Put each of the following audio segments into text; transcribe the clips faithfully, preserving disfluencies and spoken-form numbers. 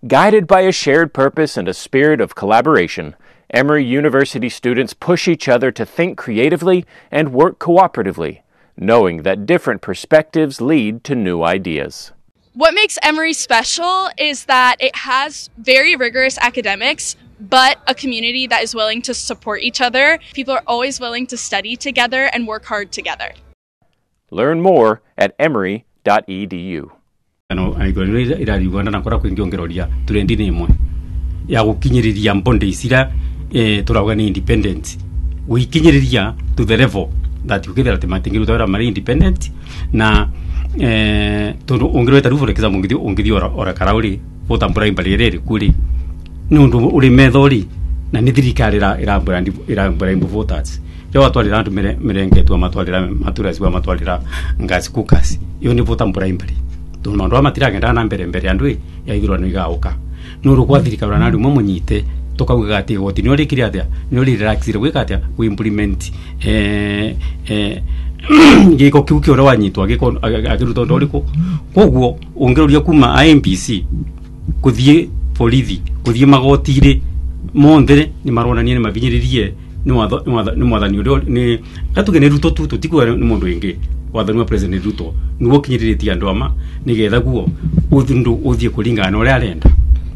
Guided by a shared purpose and a spirit of collaboration, Emory University students push each other to think creatively and work cooperatively, knowing that different perspectives lead to new ideas. What makes Emory special is that it has very rigorous academics, but a community that is willing to support each other. People are always willing to study together and work hard together. Learn more at emory dot e d u. Ano aigorero ira Uganda nakora kwingiongeroria turendine imwe ya gukinyiriria mbonde isira eh turaga ni independent wikinyiriria to the level that you get at matingiru tawara mari independent na eh to ongero taru for example ngidi ongidi ora ora karauri potambura imbalirere kuri nundu uri methori na nithirikari ira ira brand ira brand voters yo atwalira andu merenge tu amatwalira matura siwa amatwalira ngasi kukasi yo ni potambura imbali to ndo amatiraga ndana mbere mbere andu ya ithurano igauka nuru kwa thirikari na rumo munyite tukauga ati goti ni ori kiria atia ni ori relaxire gwika atia we implement eh eh giko kiuki ora wanyitwa giko akiruto ndoriko koguo ongeroria kuma I M B C kuthie polithi kuthie magotire mondere ni maronania ni mabinyiririe ni watho ni mwathani urio ni atugene ruto tu tutikuwa ni mundu ingi wathani wa president Ruto ni wokinyiritie andu ama ni getha guo uthundu uthie kuringana ore arenda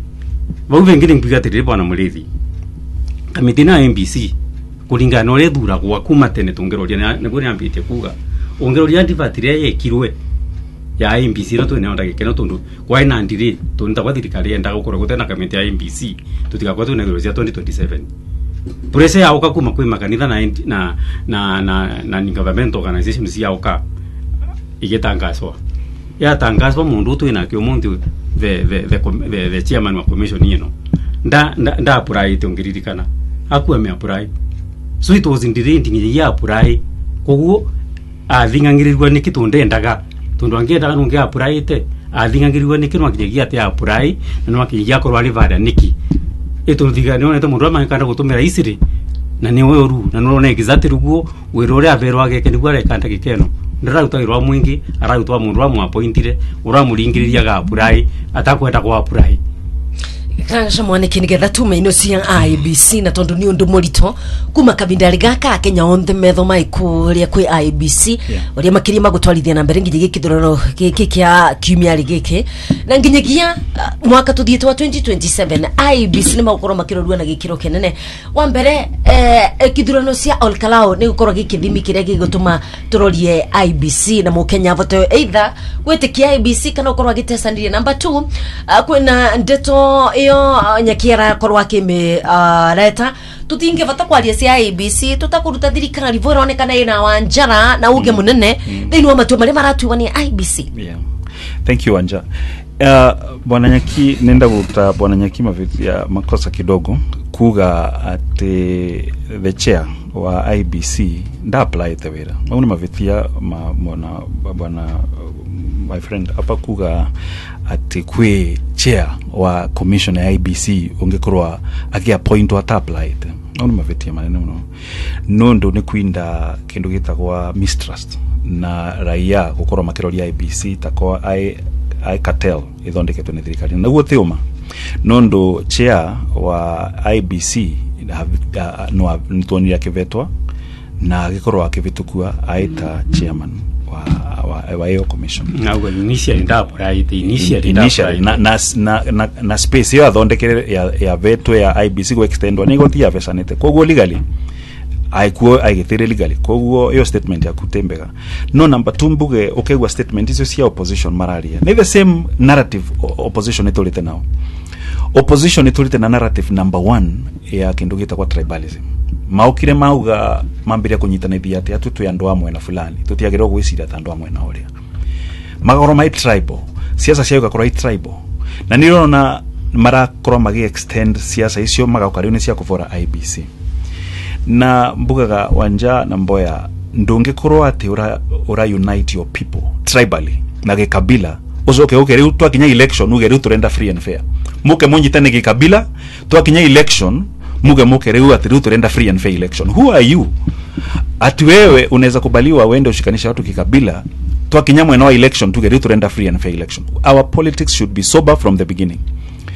vau vengine mpiga tirire bwana mulithi kamiti na I M B C kuringana ore thura gwa kuma tene tungeroria niguo niambitie kuga ongeroria ndivatire yekirwe ya I M B C no twene onda gikeno tundu kwa ina ndire tunta kwa thirikari enda gukora gutena kamiti ya I M B C tutigakwa tunegeroria twenty twenty-seven prese ya oka kuma kwi makanitha na na na na, na ni government organizations ya oka igetangazwa ya tangazwa mundu twina kyo mundu the the the the, the chairman wa commission yino nda nda apply tongiririkana akuwa me apply so it was in the ending ya apply koguo athingangirirwa nikitunde ndaga tundu angenda nunge apply te athingangirirwa nikinwa kinygia te apply na nwakinygia korwa rivada niki eto thigane one to mundu amakanda gutumira isiri na ni we ru na no ne exactly ruguo wirore avero ageke niguo rekanda gikeno ndarutagirwa mwingi ararutwa mundu wa mwapointire uramuringiriria ga apply atakwenda kwa apply Kanga mwane kinigetha tume ino cia I M B C na tondu ni undu murito kuma kabindari gaka Kenya onthe metho maikuria kwi I M B C uria makiri magutwarithia na mbere nginya gikithurano giki kia kiumia giki na nginyagia uh, mwaka tuthiete wa twenty twenty-seven I M B C ni magukoro makirorua na gikiro kenene wa mbere eh kithurano cia Olkalao ni gukoro gikithimi kiria gigutuma turorie I M B C na mukenya vote either gwetikia I M B C kana ukoro agitesanire. Number two uh, kwena ndeto iyo uh, nyakiera korwa kime uh, leta tutinge vata kwaria cia I M B C tutakuruta thirikari vo ironekana ina wanjara na uge munene mm. thini wa matua mari maratuwa ni I M B C. Yeah. Thank you Wanja. Uh, bwana Nyaki nenda guta bwana Nyaki mavitia makosa kidogo kuga ati the chair wa I M B C nda apply tawira mauni mavitia ma mwana bwana my friend hapa kuga ati kwe chair wa commission ya I M B C ungekorwa aki appoint wa apply te mauni mavitia maneno no nondo ni kuinda kindu gitagwa mistrust na raia gukorwa makiroria I M B C takwa I I cartel ithondeketwe ni thirikari naguo theuma nondo chair wa I M B C no ntoni ya kivetwa na gikorwa akivitukua aita chairman wa wa wa hiyo commission na ugo initially ndapo right initially initially na na na, na space yo athondekere ya ya vetwe ya I M B C go extendwa ni gotia vesanete koguo legally aikuo aigethire legally koguo yo statement ya kutembega no number two mbuge okegwa statement icio cia opposition mararia ni the same narrative opposition itolite now opposition itolite na narrative number one ya kindu gitagwa tribalism maukire mauga mambiria kunyitanithia ati atu tu andu amwe na fulani tutiagirwo gwiciria tandu amwe na oria magoro mai tribal siasa cia gakora tribal na nirona marakorwa magi extend siasa icio magaukario ni cia kuvora I M B C na mbugaga Wanja na Mboya ndungikorwa ati ura ura unite your people tribally na gikabila uzoke ukeri twakinya election ugeri turenda free and fair muke munyitane gikabila twakinya election muge muke reu ati turenda free and fair election. Who are you ati wewe unaweza kubaliwa uende ushikanisha watu kikabila twakinya mwe no election tugeri turenda free and fair election? Our politics should be sober from the beginning.